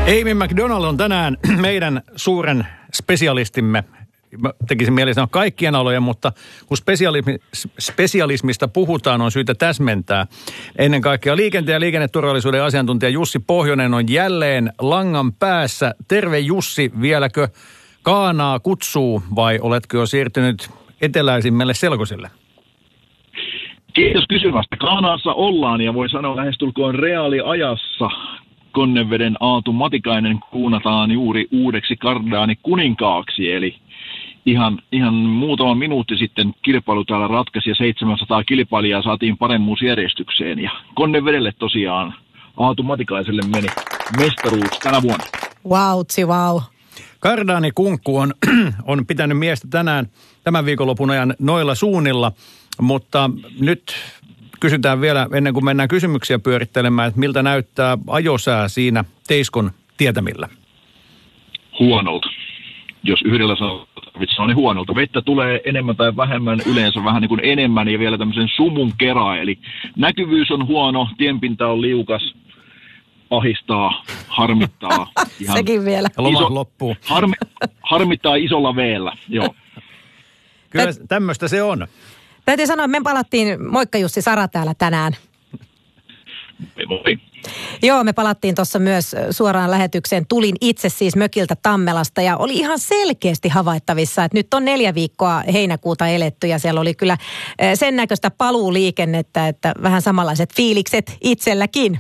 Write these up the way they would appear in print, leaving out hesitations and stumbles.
Amy McDonald on tänään meidän suuren spesialistimme. Tekisin mieli sanoa kaikkien alojen, mutta kun spesialismista puhutaan, on syytä täsmentää. Ennen kaikkea liikenteen ja liikenneturvallisuuden asiantuntija Jussi Pohjonen on jälleen langan päässä. Terve Jussi, vieläkö Kaanaa kutsuu vai oletko jo siirtynyt eteläisimmälle selkoselle? Kiitos kysymästä. Kaanaassa ollaan ja voi sanoa lähestulkoon reaaliajassa. Konneveden Aatu Matikainen kuunataan juuri uudeksi kardaani kuninkaaksi, eli ihan muutama minuutti sitten kilpailu täällä ratkaisi ja 700 kilpailijaa saatiin paremmuusjärjestykseen. Ja Konnevedelle tosiaan Aatu Matikaiselle meni mestaruus tänä vuonna. Wow. Kardaani Kunkku on pitänyt miestä tämän viikonlopun ajan noilla suunnilla, mutta nyt kysytään vielä ennen kuin mennään kysymyksiä pyörittelemään, että miltä näyttää ajosää siinä Teiskon tietämillä? Huonolta. Jos yhdellä sanoo, niin huonolta. Vettä tulee enemmän tai vähemmän, yleensä vähän niin kuin enemmän ja vielä tämmöisen sumun kerran. Eli näkyvyys on huono, tienpinta on liukas, ahistaa, harmittaa. Sekin vielä. Lomat loppuu. Harmittaa isolla veellä, joo. Kyllä tämmöistä se on. Täytyy sanoa, että me palattiin, moikka Jussi, Sara täällä tänään. Moi. Joo, me palattiin tuossa myös suoraan lähetykseen. Tulin itse siis mökiltä Tammelasta ja oli ihan selkeästi havaittavissa, että nyt on 4 viikkoa heinäkuuta eletty ja siellä oli kyllä sen näköistä paluuliikennettä, että vähän samanlaiset fiilikset itselläkin.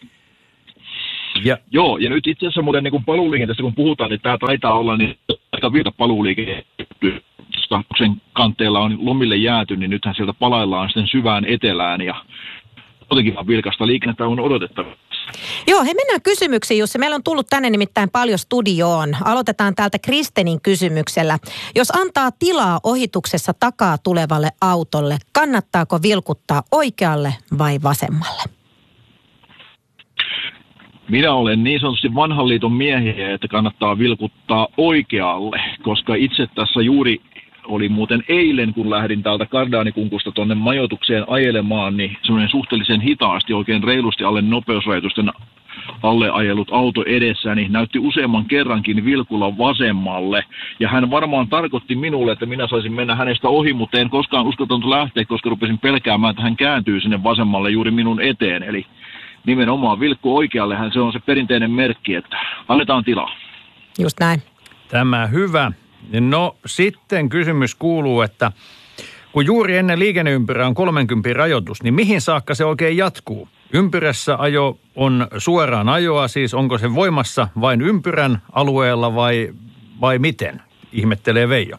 Joo, ja nyt itse asiassa muuten niin kun paluuliikenteestä kun puhutaan, niin tämä taitaa olla niin aika virta paluuliikenne. Sen kanteella on lomille jääty, niin nythän sieltä palaillaan sitten syvään etelään ja jotenkin vilkasta liikennettä on odotettavissa. Joo, mennään kysymyksiin, Jussi. Meillä on tullut tänne nimittäin paljon studioon. Aloitetaan täältä Kristenin kysymyksellä. Jos antaa tilaa ohituksessa takaa tulevalle autolle, kannattaako vilkuttaa oikealle vai vasemmalle? Minä olen niin sanotusti vanhan liiton miehiä, että kannattaa vilkuttaa oikealle, koska itse tässä juuri oli muuten eilen, kun lähdin täältä Kardaanikunkusta tuonne majoitukseen ajelemaan, niin semmoinen suhteellisen hitaasti, oikein reilusti alle nopeusrajoitusten alle ajellut auto edessäni näytti useamman kerrankin vilkulla vasemmalle. Ja hän varmaan tarkoitti minulle, että minä saisin mennä hänestä ohi, mutta en koskaan uskaltanut lähteä, koska rupesin pelkäämään, että hän kääntyy sinne vasemmalle juuri minun eteen. Eli nimenomaan vilkku oikeallehan se on se perinteinen merkki, että annetaan tilaa. Just näin. Tämä hyvä. No sitten kysymys kuuluu, että kun juuri ennen liikenneympyrää on 30 rajoitus, niin mihin saakka se oikein jatkuu? Ympyrässä ajo on suoraan ajoa, siis onko se voimassa vain ympyrän alueella vai miten? Ihmettelee Veijo.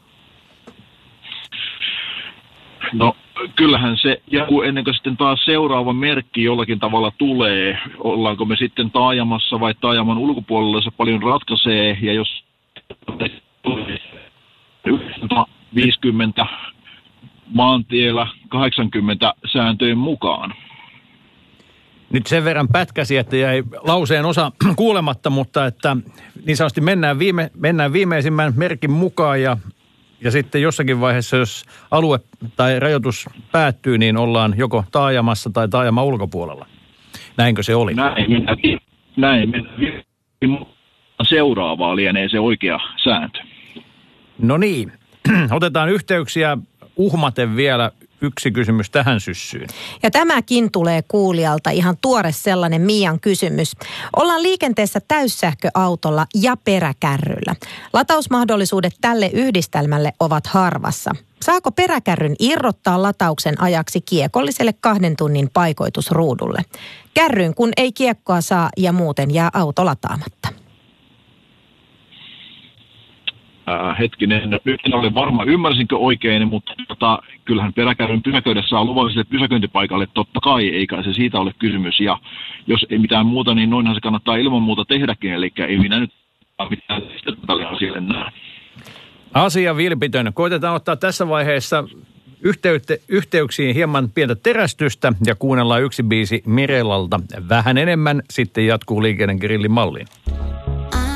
No kyllähän se jatkuu ennen kuin sitten taas seuraava merkki jollakin tavalla tulee. Ollaanko me sitten taajamassa vai taajaman ulkopuolella, se paljon ratkaisee ja jos 50 maantiellä 80 sääntöjen mukaan. Nyt sen verran pätkäsi, että jäi lauseen osa kuulematta, mutta että niin sanotusti mennään viimeisimmän merkin mukaan ja sitten jossakin vaiheessa, jos alue tai rajoitus päättyy, niin ollaan joko taajamassa tai taajaman ulkopuolella. Näinkö se oli? Näin. Seuraavaa lienee se oikea sääntö. No niin, otetaan yhteyksiä uhmaten vielä yksi kysymys tähän syssyyn. Ja tämäkin tulee kuulijalta, ihan tuore sellainen Mian kysymys. Ollaan liikenteessä täyssähköautolla ja peräkärryllä. Latausmahdollisuudet tälle yhdistelmälle ovat harvassa. Saako peräkärryn irrottaa latauksen ajaksi kiekolliselle 2 tunnin paikoitusruudulle? Kärryyn kun ei kiekkoa saa ja muuten jää auto lataamatta. Hetkinen, nyt en ole varma, ymmärsinkö oikein, mutta kyllähän peräkärryn pysäköidessä on luvalliselle pysäköintipaikalle totta kai, eikä se siitä ole kysymys. Ja jos ei mitään muuta, niin noinhan se kannattaa ilman muuta tehdäkin, eli ei minä nyt mitään tälle asialle näe. Asia vilpitön. Koitetaan ottaa tässä vaiheessa yhteyksiin hieman pientä terästystä ja kuunnellaan yksi biisi Mirellalta vähän enemmän, sitten jatkuu Liikenne Grillin malliin.